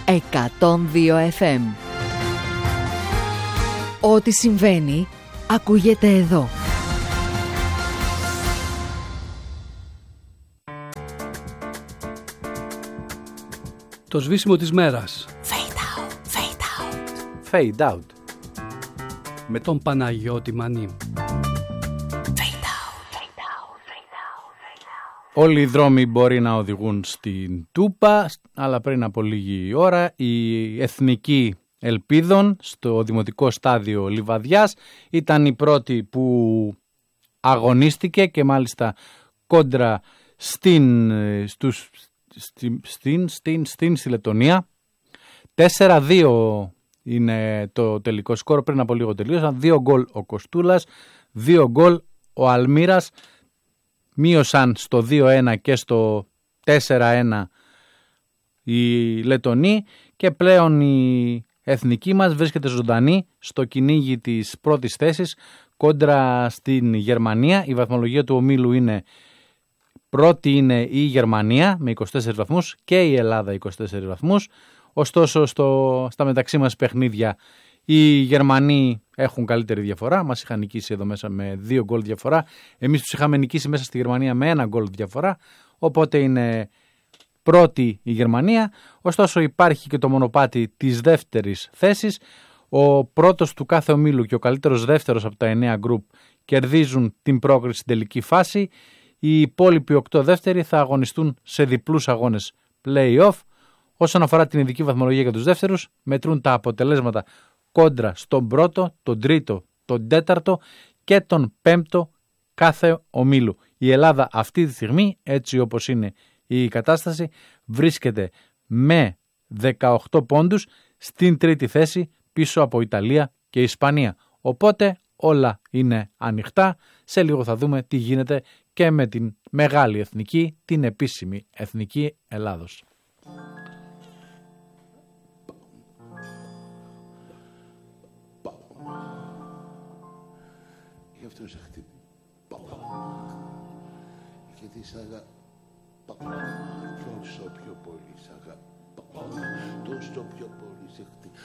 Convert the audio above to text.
102 FM. Ό,τι συμβαίνει ακούγεται εδώ. Το σβήσιμο της μέρας. Fade out, fade out. Fade out. Με τον Παναγιώτη Μανί. Όλοι οι δρόμοι μπορεί να οδηγούν στην Τούπα, αλλά πριν από λίγη ώρα η Εθνική Ελπίδων στο Δημοτικό Στάδιο Λιβαδιάς ήταν η πρώτη που αγωνίστηκε και μάλιστα κόντρα στη Λεττονία. 4-2 είναι το τελικό σκορ, πριν από λίγο τελείωσαν. 2 γκολ ο Κοστούλας, 2 γκολ ο Αλμύρας. Μείωσαν στο 2-1 και στο 4-1 οι Λεττονοί και πλέον η εθνική μας βρίσκεται ζωντανή στο κυνήγι της πρώτης θέσης κόντρα στην Γερμανία. Η βαθμολογία του ομίλου είναι πρώτη είναι η Γερμανία με 24 βαθμούς και η Ελλάδα 24 βαθμούς. Ωστόσο στα μεταξύ μας παιχνίδια οι Γερμανοί έχουν καλύτερη διαφορά. Μας είχαν νικήσει εδώ μέσα με 2 γκολ διαφορά. Εμείς τους είχαμε νικήσει μέσα στη Γερμανία με 1 γκολ διαφορά. Οπότε είναι πρώτη η Γερμανία. Ωστόσο υπάρχει και το μονοπάτι της δεύτερης θέσης. Ο πρώτος του κάθε ομίλου και ο καλύτερος δεύτερος από τα 9 γκρουπ κερδίζουν την πρόκριση στην τελική φάση. Οι υπόλοιποι 8 δεύτεροι θα αγωνιστούν σε διπλούς αγώνες play-off. Όσον αφορά την ειδική βαθμολογία για τους δεύτερους, μετρούν τα αποτελέσματα κόντρα στον πρώτο, τον τρίτο, τον τέταρτο και τον πέμπτο κάθε ομίλου. Η Ελλάδα αυτή τη στιγμή, έτσι όπως είναι η κατάσταση, βρίσκεται με 18 πόντους στην τρίτη θέση πίσω από Ιταλία και Ισπανία. Οπότε όλα είναι ανοιχτά. Σε λίγο θα δούμε τι γίνεται και με την μεγάλη εθνική, την επίσημη εθνική Ελλάδος. Αυτό σε χτύπη. Γιατί σ' αγαπάω. Τόσο πιο πολύ σ' αγαπάω. Τόσο πιο πολύ σε χτύπη.